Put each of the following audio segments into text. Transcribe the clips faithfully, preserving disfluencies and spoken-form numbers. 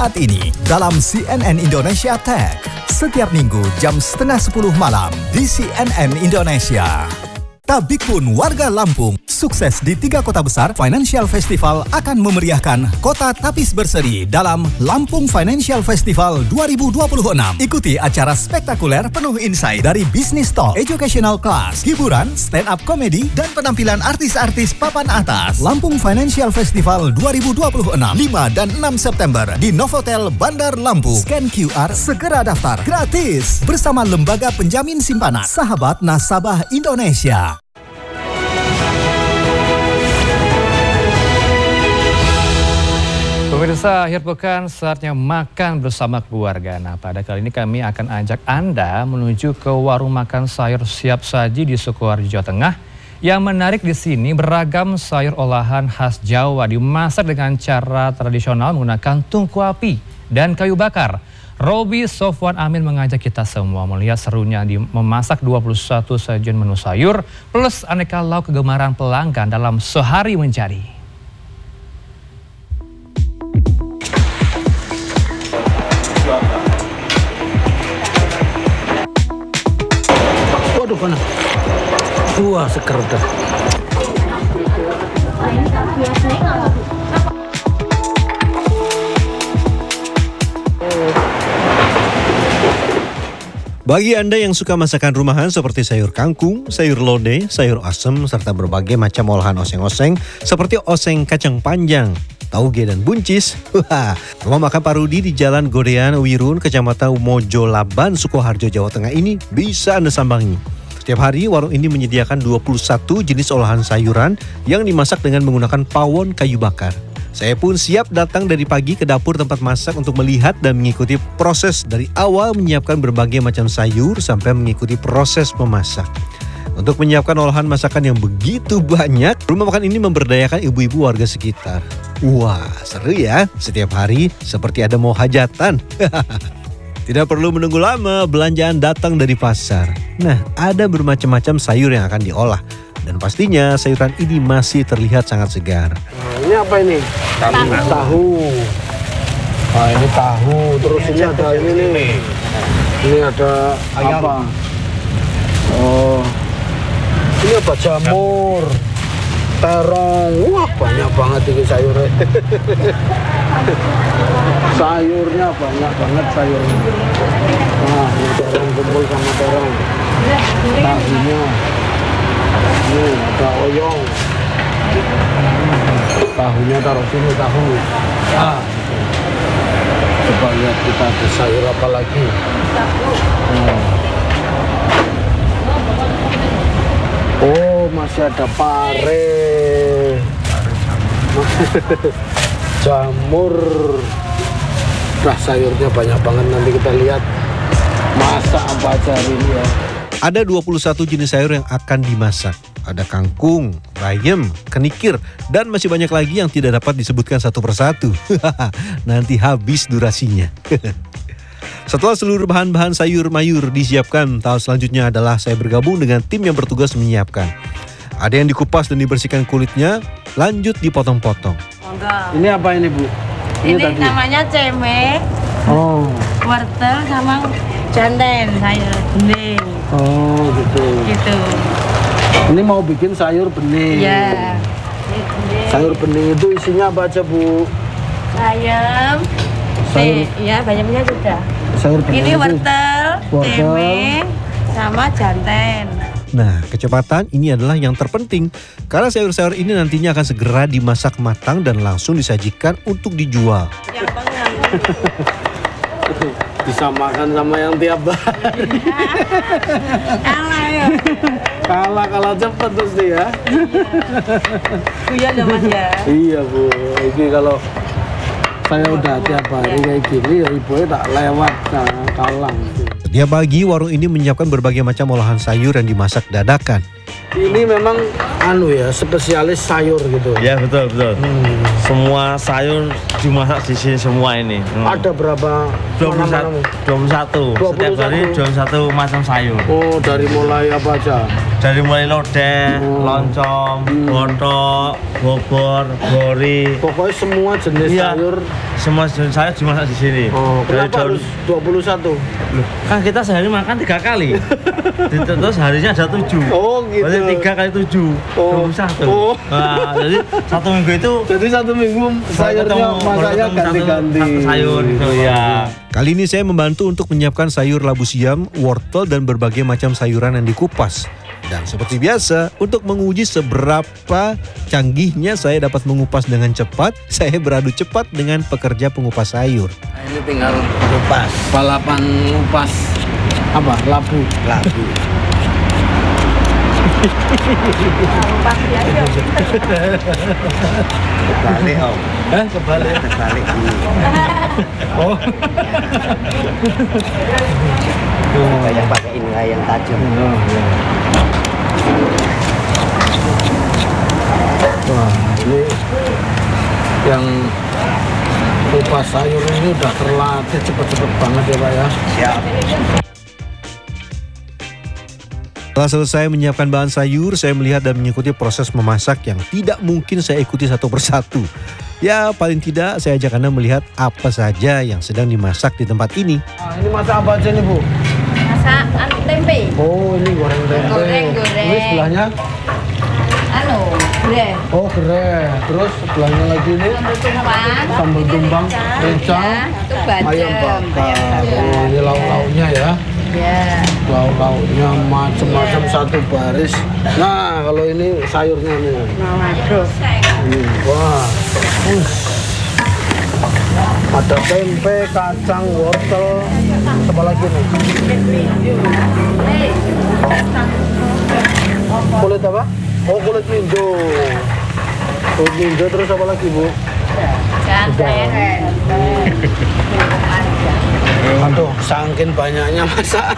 saat ini dalam C N N Indonesia Tech. Setiap minggu jam setengah sepuluh malam di C N N Indonesia. Tabik pun warga Lampung, sukses di tiga kota besar, Financial Festival akan memeriahkan kota Tapis Berseri dalam Lampung Financial Festival dua ribu dua puluh enam. Ikuti acara spektakuler penuh insight dari business talk, educational class, hiburan, stand up comedy, dan penampilan artis-artis papan atas. Lampung Financial Festival dua ribu dua puluh enam, lima dan enam September di Novotel Bandar Lampung. Scan Q R, segera daftar gratis bersama Lembaga Penjamin Simpanan Sahabat Nasabah Indonesia. Pemirsa, akhir pekan saatnya makan bersama keluarga. Nah, pada kali ini kami akan ajak Anda menuju ke warung makan sayur siap saji di Sukoharjo, Jawa Tengah. Yang menarik di sini beragam sayur olahan khas Jawa dimasak dengan cara tradisional menggunakan tungku api dan kayu bakar. Robi Sofwan Amin mengajak kita semua melihat serunya di memasak dua puluh satu sajian menu sayur plus aneka lauk kegemaran pelanggan dalam sehari menjadi. Waduh, mana? Wah, seger dah. Bagi Anda yang suka masakan rumahan seperti sayur kangkung, sayur lodeh, sayur asem, serta berbagai macam olahan oseng-oseng seperti oseng kacang panjang, tauge dan buncis. Wah, rumah makan Pak Rudi di Jalan Godean Wirun, Kecamatan Mojolaban, Sukoharjo, Jawa Tengah ini bisa Anda sambangi. Setiap hari warung ini menyediakan dua puluh satu jenis olahan sayuran yang dimasak dengan menggunakan pawon kayu bakar. Saya pun siap datang dari pagi ke dapur tempat masak untuk melihat dan mengikuti proses dari awal menyiapkan berbagai macam sayur sampai mengikuti proses memasak. Untuk menyiapkan olahan masakan yang begitu banyak, rumah makan ini memberdayakan ibu-ibu warga sekitar. Wah, seru ya. Setiap hari seperti ada mau hajatan. Tidak perlu menunggu lama, belanjaan datang dari pasar. Nah, ada bermacam-macam sayur yang akan diolah. Dan pastinya sayuran ini masih terlihat sangat segar. Nah, ini apa ini? Tahu. Tahu. Nah, ini tahu. Terus ini ada ini nih. Ini ada apa? Oh. Ini apa? Jamur, terong. Wah, banyak banget ini sayurnya. Sayurnya banyak banget sayurnya. Nah, ini terong kumpul sama terong. Tahunya. Ini ada oyong. Tahunya taruh sini, tahu. Ah. Coba lihat kita ada sayur apa lagi. Hmm. Oh, masih ada pare. Jamur. Nah, sayurnya banyak banget, nanti kita lihat masak apa aja hari ini ya. Ada dua puluh satu jenis sayur yang akan dimasak. Ada kangkung, bayam, kenikir, dan masih banyak lagi yang tidak dapat disebutkan satu persatu. Nanti habis durasinya. Setelah seluruh bahan-bahan sayur mayur disiapkan, tahap selanjutnya adalah saya bergabung dengan tim yang bertugas menyiapkan. Ada yang dikupas dan dibersihkan kulitnya, lanjut dipotong-potong. Ini apa ini, Bu? Ini, ini namanya ceme, oh, wortel sama janten, sayur bening. Oh, gitu. Gitu. Ini mau bikin sayur bening. Iya. Sayur bening itu isinya apa aja, Bu? Bayam. Sayur. Iya, bayamnya sudah. Sayur bening. Ini wortel, wortel, ceme, sama janten. Nah, kecepatan ini adalah yang terpenting karena sayur-sayur ini nantinya akan segera dimasak matang dan langsung disajikan untuk dijual. Yang tengah. Bisa makan sama yang tiap hari. Kalah ya. Kalah kalah cepet terus dia ya. Iya ya Mas ya. Iya, Bu. Ini kalau saya udah tiap hari kayak gini ya ibunya tak lewat, nah, kalah. Setiap pagi warung ini menyiapkan berbagai macam olahan sayur yang dimasak dadakan. Ini memang anu ya, spesialis sayur gitu. Ya betul betul. Hmm. Semua sayur dimasak di sini semua ini. Hmm. Ada berapa? dua puluh satu. dua puluh satu. Setiap hari dua puluh satu macam sayur. Oh, dari mulai apa aja? Dari mulai lodeh, Oh. loncong, Hmm. botok, bobor, gori. Pokoknya semua jenis Iya. sayur. Semua jenis sayur dimasak di sini. Oh, Dari kenapa daun- harus dua puluh satu? Loh, kan kita sehari makan tiga kali. Terus harinya ada tujuh. Oh, gitu. Berarti tiga kali tujuh. Oh. dua puluh satu. Oh. Nah, jadi satu minggu itu Jadi satu minggu sayurnya ketemu- baru masaknya ketemu satu- ganti-ganti. satu sayur gitu ya. Kali ini saya membantu untuk menyiapkan sayur labu siam, wortel, dan berbagai macam sayuran yang dikupas. Dan seperti biasa, untuk menguji seberapa canggihnya saya dapat mengupas dengan cepat, saya beradu cepat dengan pekerja pengupas sayur. Ini tinggal kupas. Balapan ngupas apa? Labu. Labu. Balik om. Eh, kebalik. Balik. Oh. Yang pakai ini yang tajam. Oh, ya. Wah, ini yang kupas sayur ini udah terlatih cepet-cepet banget ya Pak ya. Siap. Setelah selesai menyiapkan bahan sayur, saya melihat dan mengikuti proses memasak yang tidak mungkin saya ikuti satu persatu. Ya, paling tidak saya ajak Anda melihat apa saja yang sedang dimasak di tempat ini. Nah, ini masak apa aja nih Bu? Masak anu tempe. Oh, ini goreng tempe. Goreng, goreng. Ini sebelahnya? Anu, gurih. Oh, gerai. Terus sebelahnya lagi ini? Sambal tumpang. Sambal tumpang, rencang, Ya, itu bacem. ayam bakar. Oh, ini lauk-lauknya ya. Ya. Lauk-lauknya macam-macam satu baris. Nah, kalau ini sayurnya nih. Nah, waduh. Ini, wah. Us. Ada tempe, kacang, wortel, apa lagi nih? Kulit apa? Oh, kulit minjo. Kulit minjo terus apa lagi, Bu? Jangan. Aduh, saking banyaknya masak.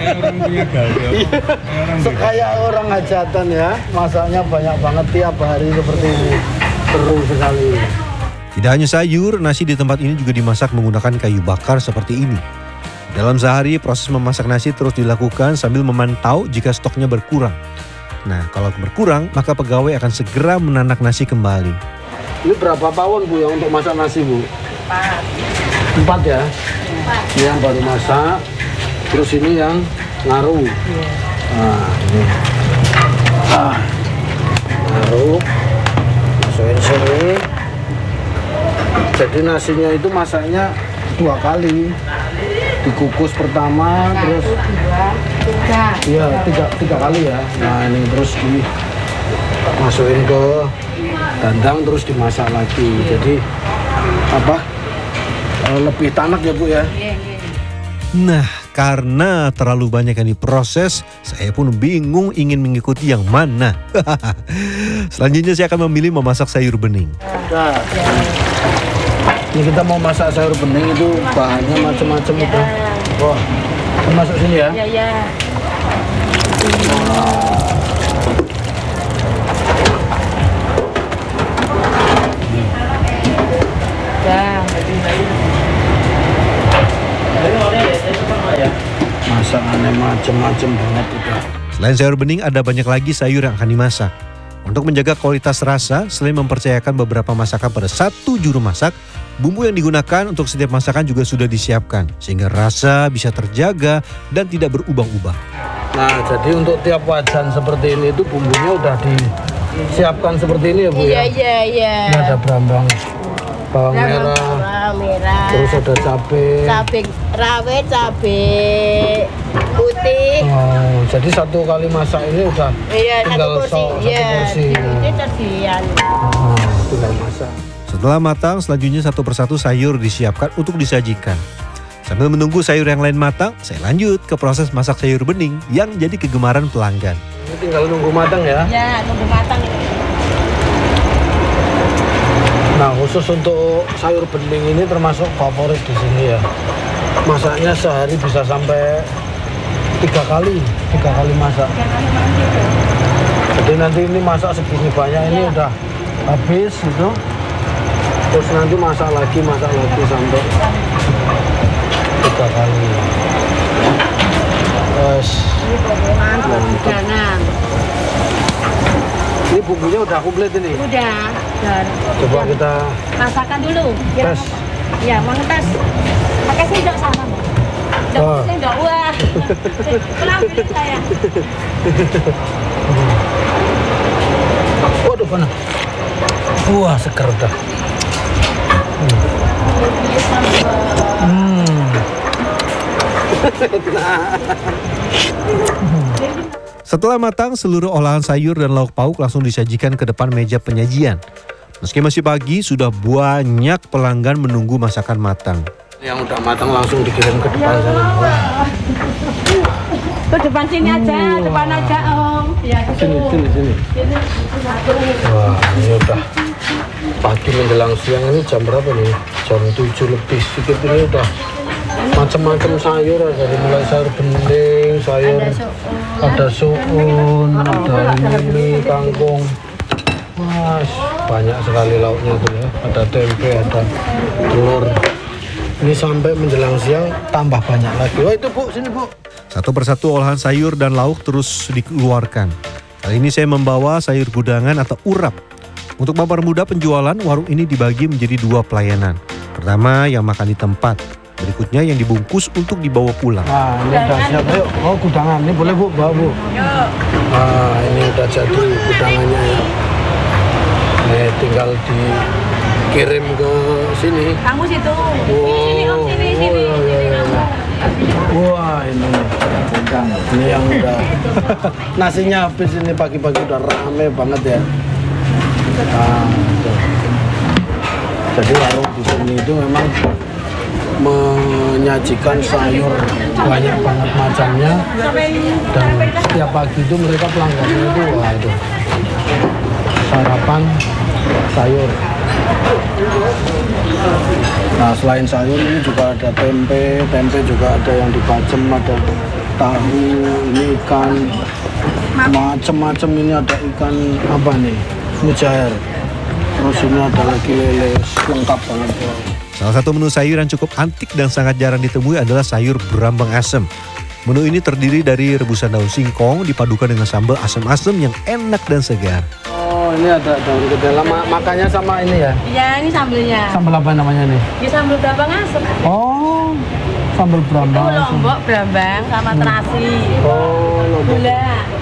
Sekaya orang hajatan ya, masaknya banyak banget tiap hari seperti ini. Seru sekali. Tidak hanya sayur, nasi di tempat ini juga dimasak menggunakan kayu bakar seperti ini. Dalam sehari, proses memasak nasi terus dilakukan sambil memantau jika stoknya berkurang. Nah, kalau berkurang, maka pegawai akan segera menanak nasi kembali. Ini berapa pawon Bu yang untuk masak nasi Bu? Empat. Empat ya? Ini yang baru masak, terus ini yang ngaruh. Nah, ini. Ah, ngaruh, masukin sini. Jadi nasinya itu masaknya dua kali. Dikukus pertama, terus Tiga. iya tiga, tiga kali ya. Nah ini terus dimasukin ke dandang terus dimasak lagi. Jadi apa? eh, Lebih tanak ya Bu ya. Nah, karena terlalu banyak yang diproses, saya pun bingung ingin mengikuti yang mana. Selanjutnya saya akan memilih memasak sayur bening. Nah, ini kita mau masak sayur bening itu bahannya macam-macam itu. Wah, kita masuk sini ya. Ya, ya. Ya. Masakannya macam-macam banget udah. Selain sayur bening, ada banyak lagi sayur yang akan dimasak. Untuk menjaga kualitas rasa, selain mempercayakan beberapa masakan pada satu juru masak, bumbu yang digunakan untuk setiap masakan juga sudah disiapkan, sehingga rasa bisa terjaga dan tidak berubah-ubah. Nah, jadi untuk tiap wajan seperti ini itu bumbunya udah disiapkan seperti ini ya Bu Iya, ya. iya, iya. Ini ada berambang bawang merah, Bawang merah. terus ada cabai. Cabai rawit, cabai putih. Oh, jadi satu kali masak ini udah Iya, satu tinggal porsi. sok, satu Iya, porsi. ini terdian. Oh, tinggal masak. Setelah matang, selanjutnya satu persatu sayur disiapkan untuk disajikan. Sambil menunggu sayur yang lain matang, saya lanjut ke proses masak sayur bening yang jadi kegemaran pelanggan. Ini tinggal nunggu matang ya. Ya, tunggu matang ini. Nah, khusus untuk sayur bening ini termasuk favorit di sini ya. Masaknya sehari bisa sampai tiga kali, tiga kali masak. Jadi nanti ini masak segini banyak ini udah habis itu. Terus nanti masak lagi, masak lagi sampai tiga kali. Terus Jangan. ini bumbunya udah komplit ini. Udah. Dan Coba kita masakan dulu. Biar tes. Ya, mau tes. Pakai sendok sama, Bang. Sendok, Oh. sendok. Wah. Pulang dulu saya. Waduh, panas. Wah, seger dah. Hmm. Setelah matang, seluruh olahan sayur dan lauk pauk langsung disajikan ke depan meja penyajian. Meski masih pagi, sudah banyak pelanggan menunggu masakan matang. Yang udah matang langsung dikirim ke depan sana. Wah. Ke depan sini aja, depan aja, Om. Ya, Sini, sini, sini. Wah, ini udah pagi menjelang siang. Ini jam berapa nih? Jam tujuh lebih sedikit. Ini udah macam-macam sayur, ada dari mulai sayur bening, sayur ada suun, ada ini kangkung. Mas, banyak sekali lauknya tuh ya. Ada tempe, ada telur. Ini sampai menjelang siang tambah banyak lagi. Wah, itu Bu, sini Bu. Satu persatu olahan sayur dan lauk terus dikeluarkan. Kali ini saya membawa sayur gudangan atau urap. Untuk mempermudah penjualan, warung ini dibagi menjadi dua pelayanan. Pertama yang makan di tempat, berikutnya yang dibungkus untuk dibawa pulang. Nah, ini udah siap. Ayo, oh gudangan. Ini boleh Bu, bawa Bu. Nah, ini udah jadi gudangannya ya. Nih, tinggal dikirim ke sini. Kamu situ. Oh, Sini, Om, sini, oh, sini. iya, iya, iya. Wah, ini ini yang udah nasinya habis ini pagi-pagi udah rame banget ya. Nah, tuh. Jadi warung di sini itu memang menyajikan sayur banyak banget macamnya, dan setiap pagi itu mereka pelanggannya itu wah itu sarapan sayur. Nah, selain sayur ini juga ada tempe, tempe juga ada yang dibacem, ada tahu, ini ikan, macem-macem. Ini ada ikan apa nih, mujair. Terus ini ada lagi lele, lengkap banget. Salah satu menu sayur yang cukup antik dan sangat jarang ditemui adalah sayur berambang asem. Menu ini terdiri dari rebusan daun singkong dipadukan dengan sambal asam-asam yang enak dan segar. Oh, ini ada daun ketela, Ma makannya sama ini ya? Iya, ini sambelnya. Sambal apa namanya nih? Ini sambal brambang asem. Oh, sambal Itu brambang. lombok brambang sama terasi. Oh, lombok. Gula.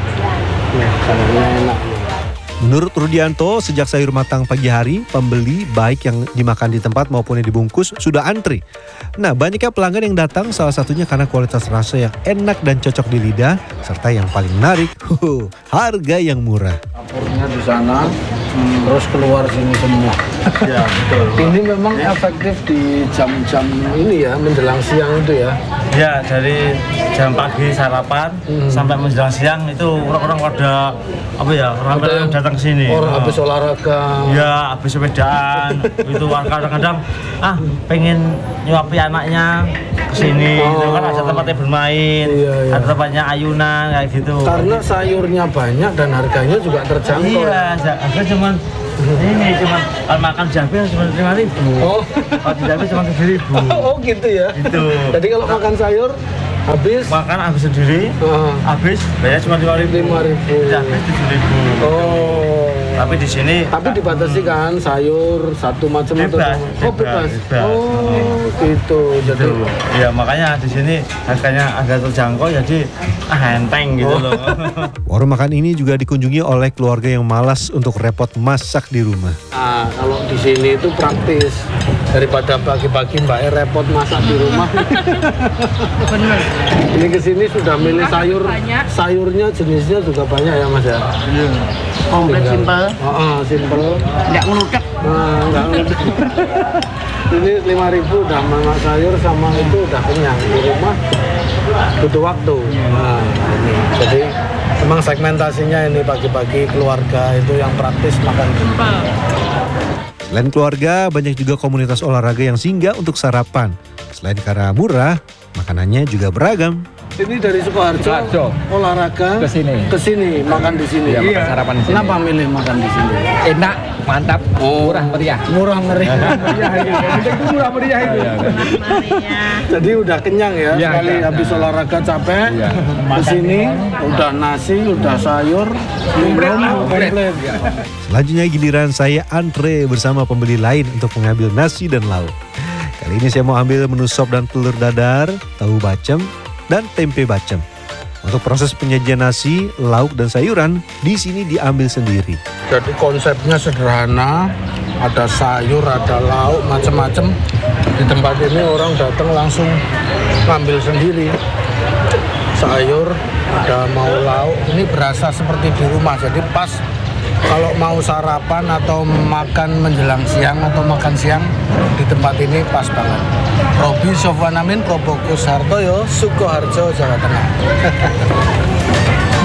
Ya, sayurnya enak. Menurut Rudianto, sejak sayur matang pagi hari, pembeli baik yang dimakan di tempat maupun yang dibungkus sudah antri. Nah, banyaknya pelanggan yang datang salah satunya karena kualitas rasa yang enak dan cocok di lidah, serta yang paling menarik, huh, harga yang murah. Dapurnya di sana, hmm. terus keluar sini semua. Ya, betul. Ini memang efektif di jam-jam ini ya, menjelang siang itu ya. Ya, dari jam pagi sarapan Hmm. sampai menjelang siang itu orang-orang pada apa ya, orang Ada yang datang ke sini. Orang Oh. habis olahraga. Ya, habis sepedaan. Itu kadang-kadang ah pengen nyuapi anaknya ke sini. Oh. Itu kan ada tempatnya bermain, Iya, iya. ada tempatnya ayunan kayak gitu. Karena sayurnya banyak dan harganya juga terjangkau. Iya, harga cuman ini cuman kalau makan jabe cuma lima ribu. Oh. Kalau di jabe cuma tujuh ribu. Oh gitu ya. Itu. Jadi kalau makan sayur habis Makan habis sendiri, ah, habis bayar cuma lima ribu. lima ribu. Jabe tujuh ribu. Oh. Tapi di sini Tapi dibatasi kan sayur satu macam atau Bebas, oh bebas, bebas. bebas. Oh gitu. Jadi gitu. Ya makanya di sini harganya agak terjangkau, jadi ah, enteng gitu loh. Warung makan ini juga dikunjungi oleh keluarga yang malas untuk repot masak di rumah. nah, kalau di sini itu praktis daripada pagi-pagi Mbak E repot masak di rumah. Bener. Ini ke sini sudah milih sayur, banyak. sayurnya jenisnya juga banyak ya Mas ya. Iya. Komplit simpel. Oh, simpel. Enggak ngeludek. Nah, enggak ngerti. Ini lima ribu udah makan sayur sama itu udah kenyang. Di rumah butuh waktu. Nah, ini. Jadi memang segmentasinya ini pagi-pagi keluarga itu yang praktis makan. Simpel. Selain keluarga, banyak juga komunitas olahraga yang singgah untuk sarapan. Selain karena murah, makanannya juga beragam. Ini dari Sukoharjo, Sukoharjo. olahraga Ke sini. ke sini makan di sini. Iya, makan sarapan di sini. Kenapa milih makan di sini? Enak, mantap, Oh. murah meriah. Murah meriah. Meriah itu. Itu murah meriah itu. Jadi udah kenyang ya, Iya, sekali iya. habis olahraga capek, Iya. ke sini udah nasi, udah sayur, minum, komplit. Selanjutnya giliran saya antre bersama pembeli lain untuk mengambil nasi dan lauk. Kali ini saya mau ambil menu sop dan telur dadar, tahu bacem, dan tempe bacem. Untuk proses penyajian nasi, lauk, dan sayuran di sini diambil sendiri. Jadi konsepnya sederhana, ada sayur, ada lauk, macam-macam. Di tempat ini orang datang langsung ngambil sendiri. Sayur, ada mau lauk, ini berasa seperti di rumah. Jadi pas kalau mau sarapan atau makan menjelang siang atau makan siang di tempat ini pas banget. Robi Sofwan Amin, Probokus Hartoyo, Sukoharjo, Jawa Tengah.